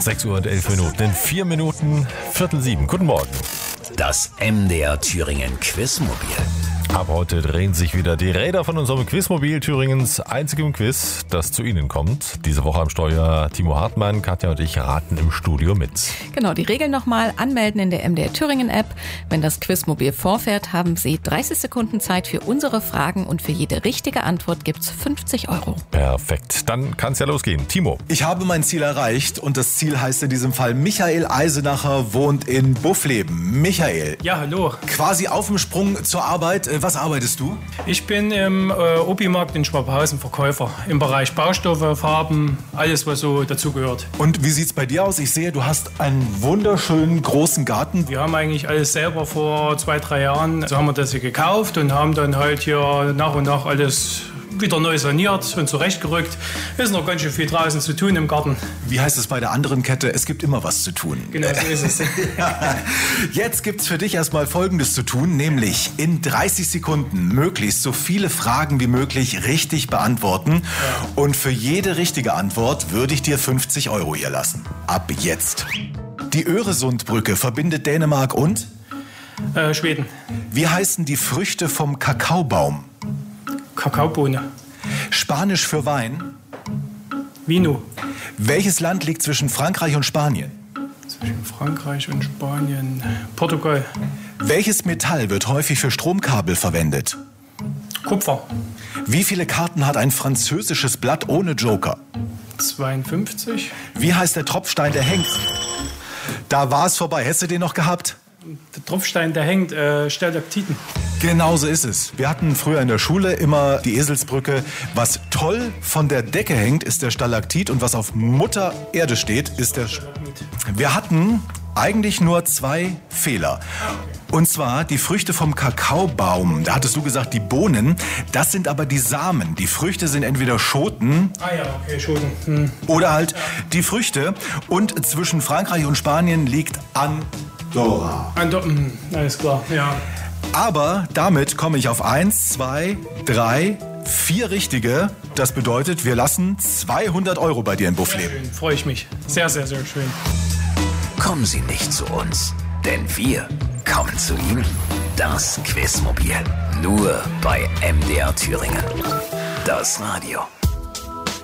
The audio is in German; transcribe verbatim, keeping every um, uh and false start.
sechs Uhr und elf Minuten. In vier Minuten, Viertel sieben. Guten Morgen. Das M D R Thüringen Quizmobil. Ab heute drehen sich wieder die Räder von unserem Quizmobil, Thüringens einzigem Quiz, das zu Ihnen kommt. Diese Woche am Steuer Timo Hartmann, Katja und ich raten im Studio mit. Genau, die Regeln nochmal. Anmelden in der M D R Thüringen App. Wenn das Quizmobil vorfährt, haben Sie dreißig Sekunden Zeit für unsere Fragen und für jede richtige Antwort gibt's fünfzig Euro. Perfekt, dann kann's ja losgehen. Timo. Ich habe mein Ziel erreicht und das Ziel heißt in diesem Fall Michael Eisenacher wohnt in Buffleben. Michael. Ja, hallo. Quasi auf dem Sprung zur Arbeit. Was arbeitest du? Ich bin im äh, Obi-Markt in Schwabhausen Verkäufer im Bereich Baustoffe, Farben, alles was so dazugehört. Und wie sieht's bei dir aus? Ich sehe, du hast einen wunderschönen großen Garten. Wir haben eigentlich alles selber vor zwei, drei Jahren, so haben wir das hier gekauft und haben dann halt hier nach und nach alles wieder neu saniert und zurechtgerückt. Ist noch ganz schön viel draußen zu tun im Garten. Wie heißt es bei der anderen Kette? Es gibt immer was zu tun. Genau, so ist es. Jetzt gibt's für dich erstmal Folgendes zu tun, nämlich in dreißig Sekunden möglichst so viele Fragen wie möglich richtig beantworten. Ja. Und für jede richtige Antwort würde ich dir fünfzig Euro hier lassen. Ab jetzt. Die Öresundbrücke verbindet Dänemark und? Äh, Schweden. Wie heißen die Früchte vom Kakaobaum? Kakaobohne. Spanisch für Wein? Vino. Welches Land liegt zwischen Frankreich und Spanien? Zwischen Frankreich und Spanien. Portugal. Welches Metall wird häufig für Stromkabel verwendet? Kupfer. Wie viele Karten hat ein französisches Blatt ohne Joker? zweiundfünfzig. Wie heißt der Tropfstein, der hängt? Da war es vorbei. Hättest du den noch gehabt? Der Tropfstein, der hängt, äh, Stalaktiten. Genau so ist es. Wir hatten früher in der Schule immer die Eselsbrücke. Was toll von der Decke hängt, ist der Stalaktit und was auf Mutter Erde steht, ist der... Sch- Wir hatten eigentlich nur zwei Fehler. Und zwar die Früchte vom Kakaobaum. Da hattest du gesagt, die Bohnen. Das sind aber die Samen. Die Früchte sind entweder Schoten. Ah ja, okay, Schoten. Hm. Oder halt die Früchte. Und zwischen Frankreich und Spanien liegt Andorra. Andorra, hm, alles klar, ja. Aber damit komme ich auf eins, zwei, drei, vier Richtige. Das bedeutet, wir lassen zweihundert Euro bei dir in Buffleben. Freue ich mich. Sehr, sehr, sehr schön. Kommen Sie nicht zu uns, denn wir kommen zu Ihnen. Das Quizmobil. Nur bei M D R Thüringen. Das Radio.